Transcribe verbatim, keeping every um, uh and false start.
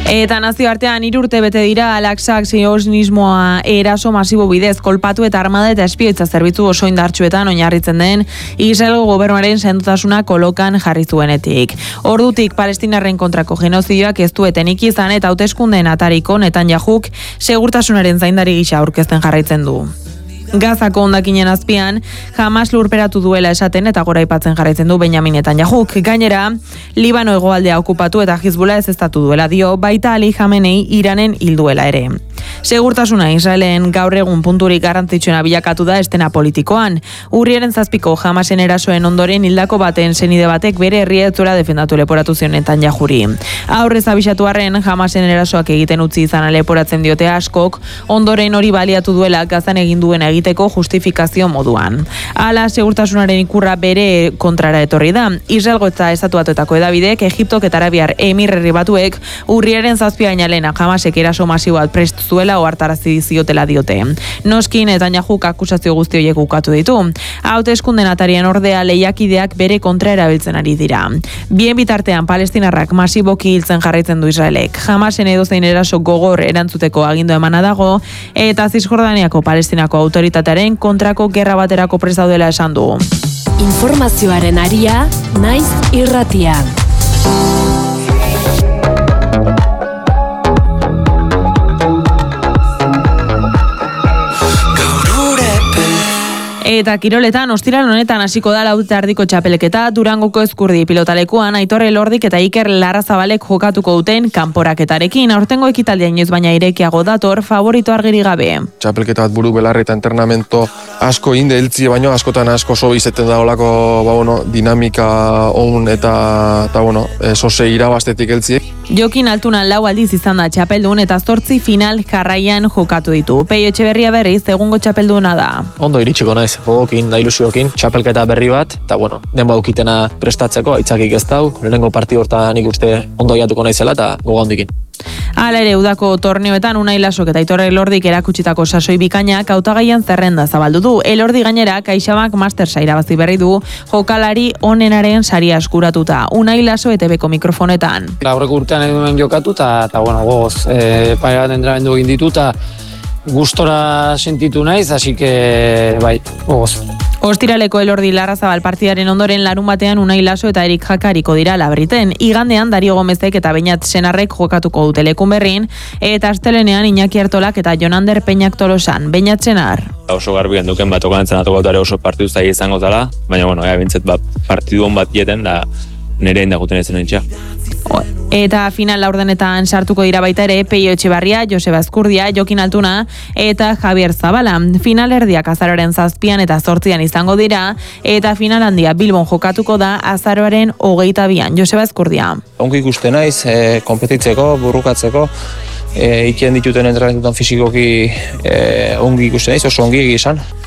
Eta nazioartean hiru urte bete dira Al-Aqsa sionismoa eraso masibo bidez kolpatu eta armada eta espioitza zerbitzu oso indartsuetan oinarritzen den Israelgo gobernuaren sendotasuna kolokan jarri zuenetik. Ordutik Palestinarren kontrako genozidioak ez du etenik izan eta hauteskundeen atariko Netanyahuk segurtasunaren zaindari gisa aurkezten jarraitzen du. Gazako hondakinen azpian, Hamas lurperatu duela esaten eta goraipatzen jarraitzen du Benjamin Netanyahuk. Gainera, Libano hegoaldea okupatu eta Hizbullah ezeztatu duela dio, baita Ali Khamenei Iranen hilduela ere. Segurtasuna Israelen gaur egun punturik garrantzitsuena bilakatu da estena politikoan. Urriaren zazpiko Hamasen erasoen ondoren hildako baten senide batek bere herria ez zuela defendatu leporatu zion Netanyahuri. Aurrez abisatu arren, Hamasen erasoak egiten utzi izan leporatzen diote askok, ondoren hori baliatu duela Gazan egin duen egiteko justifikazio moduan. Hala, segurtasunaren ikurra bere kontrara etorri da. Israelgo eta estatuatuetako edabidek, Egiptok eta Arabiar Emirerri Batuek urriaren zazpian alena Hamasek eraso masiboat prest zuela ohartarazi ziotela diote. Noski Netanyahuk akusazio guzti horiek ukatu ditu. Hauteskunden atarien ordea lehiakideak bere kontra erabiltzen ari dira. Bien bitartean Palestinarrak masiboki hiltzen jarraitzen du Israelek. Hamasen edozein eraso gogor erantzuteko agindu emana dago eta Zisjordaniako Palestinako autoritatearen kontrako gerra baterako prest daudela esan du. Informazioaren aria, naiz irratia. Eta kiroletan, ostiral honetan hasiko da lau erdiko txapelketa Durangoko Ezkurdi pilotalekuan Aitor Elordik eta Iker Larrazabalek jokatuko duten kanporaketarekin. Aurtengo ekitaldia inoiz baina irekiago dator, favorito argiri gabe. Txapelketa bat buru belarri eta entrenamento asko inde heltzi, baino askotan asko so izeten da olako ba, bueno, dinamika on eta, eta bueno, sose irabaztetik heltzi. Jokin Altuna lau aldiz izan da txapeldun eta zortzi final jarraian jokatu ditu. Peio Etxeberria berriz egungo txapelduna da. Ondo iritsiko naiz, gogokin da ilusiokin, txapelketa berri bat, eta bueno, denba ukitena prestatzeko, aitzakik ez dau, lehenengo partidu hortan nik uste ondo jatuko naizela eta gogo handikin. Hala ere, udako torneoetan Unai Lasok eta Aitor Elordik erakutsitako sasoi bikainak hautagaian zerrenda zabaldu du. Elordi gainera, CaixaBank Mastersa irabazi berri du, jokalari onenaren saria eskuratuta. Unai Laso E T Bko mikrofonetan. Aurreko urtean eduen jokatu eta bueno, gogoz, e, pare bat entramendu egin ditu eta gustora sentitu naiz, así que bai, gogoz. Ostiraleko Elordi Larrazabal partidaren ondoren larun batean Unai Laso eta Erik Jakariko dira Labriten. Igandean Dario Gomezek eta Beñat Senarrek jokatuko dute lekun berrin, eta astelenean Iñaki Artolak eta Jonander Peñak Tolosan. Beñat Senar. Oso garbian duken bat okantzen atokotare oso partidu zai izango dela, baina bueno, ea bintzet bat partidu hon bat dieten da nire indaguten ezen entxea. Eta final laurdenetan sartuko dira baita ere Peio Etxebarria, Joseba Ezkurdia, Jokin Altuna eta Javier Zabala. Final erdiak azaroaren zazpian eta zortzian izango dira, eta final handia Bilbon jokatuko da azaroaren hogeita bian. Joseba Ezkurdia. Ongi ikusten naiz, e, konpetitzeko, burrukatzeko, e, ikien dituten entrenatutan fizikoki e, ongi ikusten naiz, oso ongi egizan.